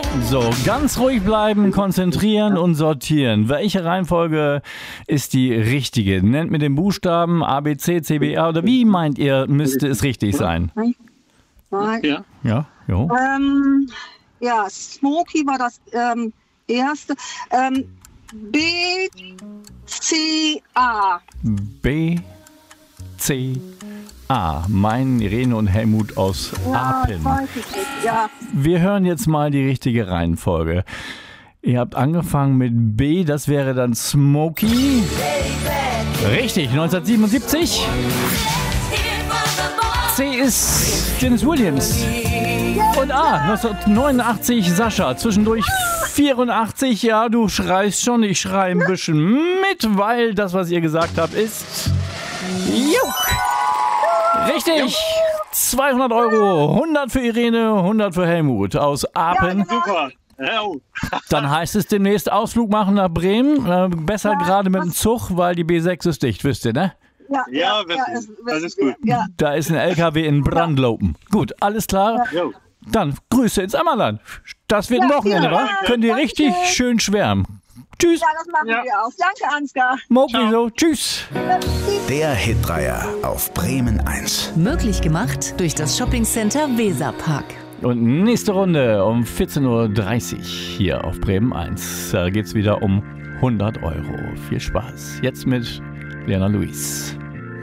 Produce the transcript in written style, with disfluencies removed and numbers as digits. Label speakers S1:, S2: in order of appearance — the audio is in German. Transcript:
S1: So, ganz ruhig bleiben, konzentrieren und sortieren. Welche Reihenfolge ist die richtige? Nennt mir den Buchstaben A, B, C, C, B, A oder wie meint ihr, müsste es richtig sein?
S2: Ja.
S1: Ja, jo.
S3: Ja, Smoky war das erste. B, C, A.
S1: B, C, A. Meinen Irene und Helmut aus Apen.
S3: Weiß ich nicht. Ja.
S1: Wir hören jetzt mal die richtige Reihenfolge. Ihr habt angefangen mit B, das wäre dann Smokey. Richtig, 1977. C ist Dennis Williams. Und A, 1989 Sascha. Zwischendurch 84. Ja, du schreist schon, ich schreie ein bisschen mit, weil das, was ihr gesagt habt, ist... Juck. Richtig. 200 Euro. 100 für Irene, 100 für Helmut aus Apen.
S2: Super. Ja.
S1: Dann heißt es demnächst Ausflug machen nach Bremen. Besser gerade mit dem Zug, weil die B6 ist dicht, wisst ihr, ne?
S2: Ja, das ist gut.
S3: Ja.
S1: Da ist ein LKW in Brandlopen. Gut, alles klar.
S2: Ja.
S1: Dann Grüße ins Ammerland. Das wird ein Wochenende, wa? Könnt ihr richtig schön schwärmen. Tschüss.
S3: Ja, das machen wir auch. Danke, Ansgar.
S1: Mogli so. Tschüss.
S4: Der Hitdreier auf Bremen 1.
S5: Möglich gemacht durch das Shoppingcenter Weserpark.
S1: Und nächste Runde um 14.30 Uhr hier auf Bremen 1. Da geht's wieder um 100 Euro. Viel Spaß. Jetzt mit Leona Luis.